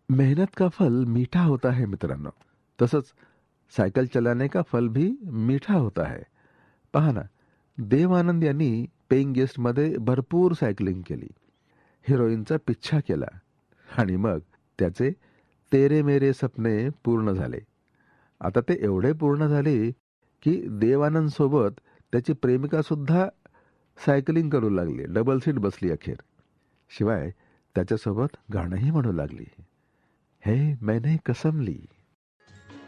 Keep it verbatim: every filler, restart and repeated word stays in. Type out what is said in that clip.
मेहनत का फल मीठा होता है मित्रांनो. तसंच सायकल चलाने का फल भी मीठा होता है. पहा ना, देव आनंद यांनी पेइंग गेस्टमध्ये भरपूर सायकलिंग केली. हिरोईनचा पिच्छा केला आणि मग त्याचे तेरे मेरे सपने पूर्ण झाले. आता ते एवढे पूर्ण झाले की देव आनंद सोबत त्याची प्रेमिका सुद्धा सायकलिंग करू लागली. डबल सीट बसली अखेर. शिवाय त्याच्यासोबत गाणंही म्हणू लागली. है मैंने कसम ली.